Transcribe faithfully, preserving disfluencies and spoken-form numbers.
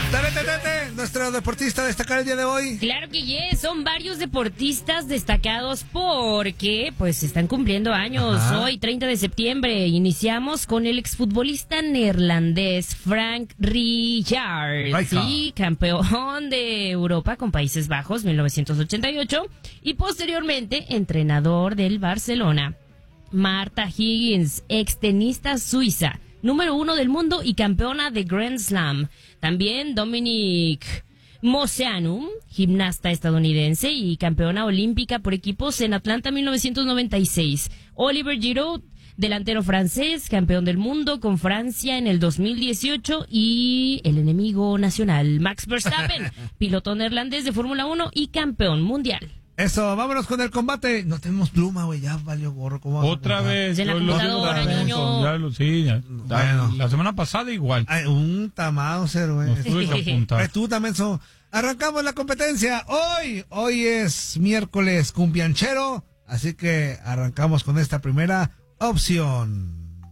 Dale, Tete, nuestro deportista destacado el día de hoy. Claro que yes, son varios deportistas destacados porque pues están cumpliendo años. Ajá. Hoy, treinta de septiembre, iniciamos con el exfutbolista neerlandés Frank Rijkaard, sí, campeón de Europa con Países Bajos mil novecientos ochenta y ocho y posteriormente entrenador del Barcelona. Marta Higgins, extenista suiza, número uno del mundo y campeona de Grand Slam. También Dominic Moceanu, gimnasta estadounidense y campeona olímpica por equipos en Atlanta mil novecientos noventa y seis. Oliver Giroud, delantero francés, campeón del mundo con Francia en el dos mil dieciocho. Y el enemigo nacional, Max Verstappen, piloto neerlandés de Fórmula uno y campeón mundial. Eso, vámonos con el combate. No tenemos pluma, güey, ya valió gorro. ¿Cómo Otra vez. De la computadora, ñoño. Ya lo, sí, ya. Bueno. La semana pasada igual. Ay, un tamauser, güey. Nos tuve que apuntar. Tú también son. Arrancamos la competencia. Hoy, hoy es miércoles cumbianchero. Así que arrancamos con esta primera opción.